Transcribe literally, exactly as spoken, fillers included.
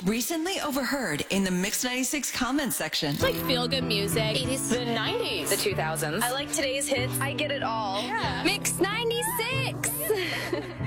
Recently overheard in the Mix ninety-six comment section. Like feel-good music. eighties. The nineties. The two thousands. I like today's hits. I get it all. Yeah. Mix ninety-six.